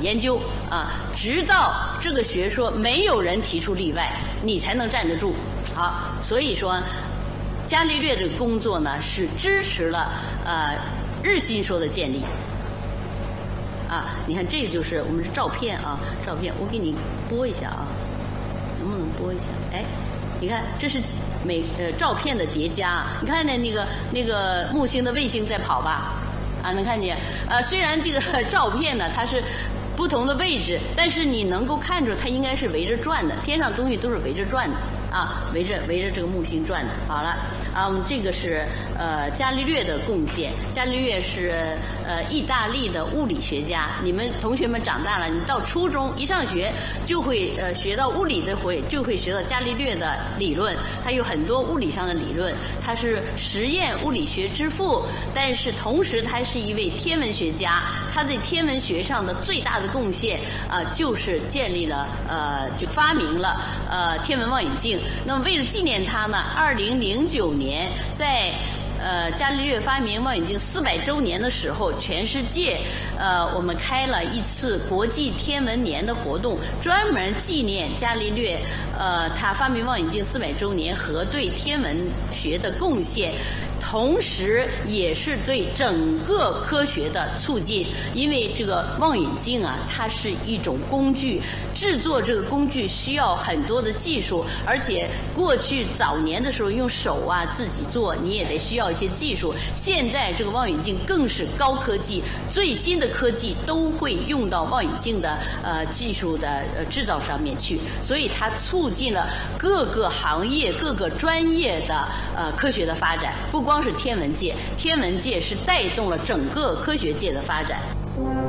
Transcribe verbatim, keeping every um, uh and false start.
研究啊，直到这个学说没有人提出例外，你才能站得住。好，所以说伽利略的工作呢是支持了呃日心说的建立。啊，你看这个就是我们是照片啊，照片我给你播一下啊，能不能播一下？哎，你看这是每呃照片的叠加，你看见那个那个木星的卫星在跑吧？啊，能看见？呃，虽然这个照片呢它是不同的位置，但是你能够看出它应该是围着转的，天上东西都是围着转的啊，围着围着这个木星转的。好了。啊，我们这个是呃伽利略的贡献。伽利略是呃意大利的物理学家。你们同学们长大了，你到初中一上学就会呃学到物理的会就会学到伽利略的理论。他有很多物理上的理论，他是实验物理学之父，但是同时他是一位天文学家。他在天文学上的最大的贡献啊、呃，就是建立了呃就发明了呃天文望远镜。那么为了纪念他呢，二零零九年。年在呃伽利略发明望远镜四百周年的时候，全世界呃我们开了一次国际天文年的活动，专门纪念伽利略呃他发明望远镜四百周年和对天文学的贡献。同时也是对整个科学的促进，因为这个望远镜啊，它是一种工具，制作这个工具需要很多的技术，而且过去早年的时候用手啊自己做，你也得需要一些技术。现在这个望远镜更是高科技，最新的科技都会用到望远镜的呃技术的呃制造上面去，所以它促进了各个行业、各个专业的呃科学的发展，不光。光是天文界，天文界是带动了整个科学界的发展。